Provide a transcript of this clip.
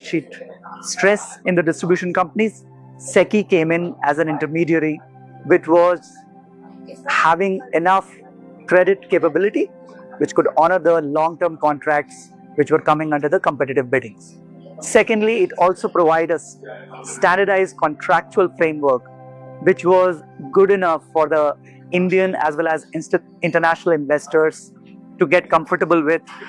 sheet stress in the distribution companies, SECI came in as an intermediary, which was having enough credit capability, which could honor the long-term contracts which were coming under the competitive biddings. Secondly, it also provided a standardized contractual framework, which was good enough for the Indian as well as international investors to get comfortable with